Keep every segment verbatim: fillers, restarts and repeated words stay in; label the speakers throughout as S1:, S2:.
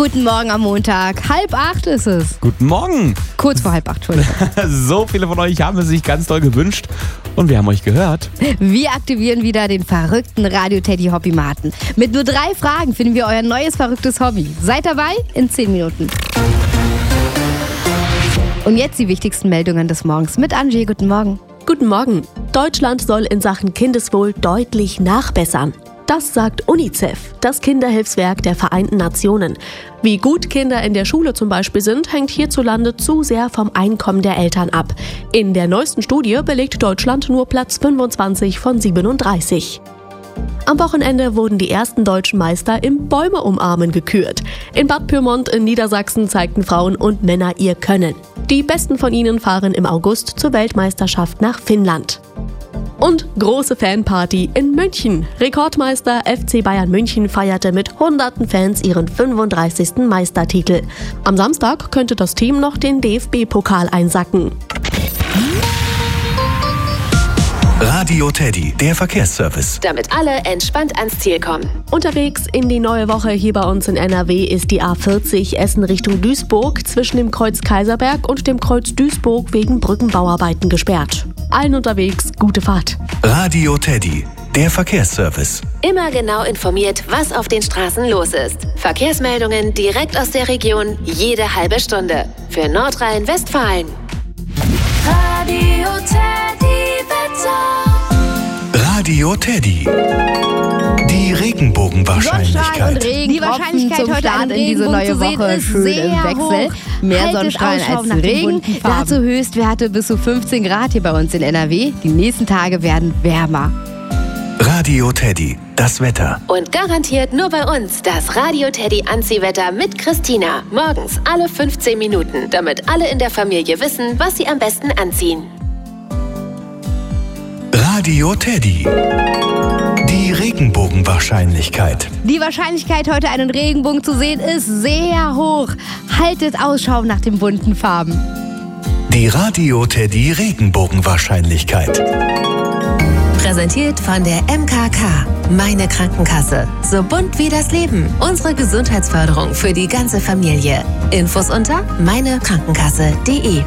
S1: Guten Morgen am Montag. Halb acht ist es.
S2: Guten Morgen.
S1: Kurz vor halb acht, Entschuldigung.
S2: So viele von euch haben es sich ganz doll gewünscht und wir haben euch gehört.
S1: Wir aktivieren wieder den verrückten Radio-Teddy-Hobbymaten. Mit nur drei Fragen finden wir euer neues verrücktes Hobby. Seid dabei in zehn Minuten. Und jetzt die wichtigsten Meldungen des Morgens mit Angie. Guten Morgen.
S3: Guten Morgen. Deutschland soll in Sachen Kindeswohl deutlich nachbessern. Das sagt UNICEF, das Kinderhilfswerk der Vereinten Nationen. Wie gut Kinder in der Schule zum Beispiel sind, hängt hierzulande zu sehr vom Einkommen der Eltern ab. In der neuesten Studie belegt Deutschland nur Platz fünfundzwanzig von siebenunddreißig. Am Wochenende wurden die ersten deutschen Meister im Bäume umarmen gekürt. In Bad Pyrmont in Niedersachsen zeigten Frauen und Männer ihr Können. Die besten von ihnen fahren im August zur Weltmeisterschaft nach Finnland. Und große Fanparty in München. Rekordmeister F C Bayern München feierte mit hunderten Fans ihren fünfunddreißigsten Meistertitel. Am Samstag könnte das Team noch den D F B-Pokal einsacken.
S4: Radio Teddy, der Verkehrsservice.
S5: Damit alle entspannt ans Ziel kommen.
S3: Unterwegs in die neue Woche hier bei uns in N R W ist die A vierzig Essen Richtung Duisburg zwischen dem Kreuz Kaiserberg und dem Kreuz Duisburg wegen Brückenbauarbeiten gesperrt. Allen unterwegs gute Fahrt.
S4: Radio Teddy, der Verkehrsservice.
S5: Immer genau informiert, was auf den Straßen los ist. Verkehrsmeldungen direkt aus der Region, jede halbe Stunde. Für Nordrhein-Westfalen. Radio Teddy Wetter.
S4: Radio Teddy. Die Regenbogenwahrscheinlichkeit.
S1: Und Regen, die Wahrscheinlichkeit zum heute Start einen in diese Regenbogen neue zu sehen, Woche ist schön sehr im Wechsel. hoch. Mehr Haltet Sonnenstrahlen Ausschau als nach den Regen. bunten Farben. Dazu Höchstwerte bis zu fünfzehn Grad hier bei uns in N R W. Die nächsten Tage werden wärmer.
S4: Radio Teddy, das Wetter.
S5: Und garantiert nur bei uns das Radio Teddy Anziehwetter mit Christina. Morgens alle fünfzehn Minuten, damit alle in der Familie wissen, was sie am besten anziehen.
S4: Radio Teddy. Die Regenbogenwahrscheinlichkeit.
S1: Die Wahrscheinlichkeit, heute einen Regenbogen zu sehen, ist sehr hoch. Haltet Ausschau nach den bunten Farben.
S4: Die Radio Teddy Regenbogenwahrscheinlichkeit.
S5: Präsentiert von der M K K. Meine Krankenkasse. So bunt wie das Leben. Unsere Gesundheitsförderung für die ganze Familie. Infos unter meine krankenkasse punkt de.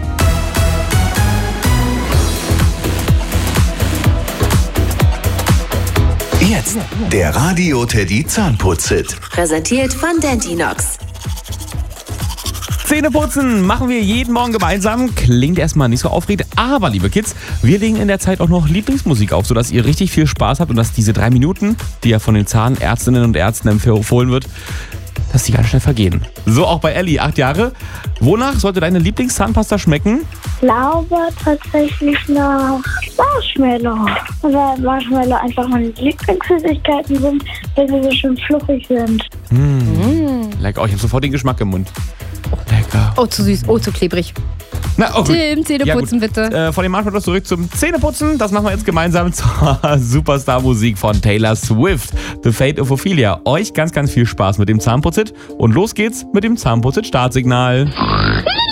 S4: Jetzt der Radio Teddy Zahnputz-Hit.
S5: Präsentiert von Dentinox.
S2: Zähneputzen machen wir jeden Morgen gemeinsam. Klingt erstmal nicht so aufregend, aber liebe Kids, wir legen in der Zeit auch noch Lieblingsmusik auf, sodass ihr richtig viel Spaß habt und dass diese drei Minuten, die ja von den Zahnärztinnen und Ärzten empfohlen wird, dass die ganz schnell vergehen. So auch bei Ellie, acht Jahre. Wonach sollte deine Lieblingszahnpasta schmecken?
S6: Ich glaube tatsächlich nach Marshmallow. Weil Marshmallow einfach meine Lieblingssüßigkeiten sind, weil sie so schön fluffig sind.
S2: Mmh. Mm. Lecker, oh, ich habe sofort den Geschmack im Mund. Lecker.
S1: Oh, zu süß, oh, zu klebrig.
S2: Na, oh,
S1: Tim, Zähneputzen
S2: ja,
S1: bitte.
S2: Äh, von den Marshmallows zurück zum Zähneputzen. Das machen wir jetzt gemeinsam zur Superstar-Musik von Taylor Swift. The Fate of Ophelia. Euch ganz, ganz viel Spaß mit dem Zahnputzit. Und los geht's mit dem Zahnputzit-Startsignal.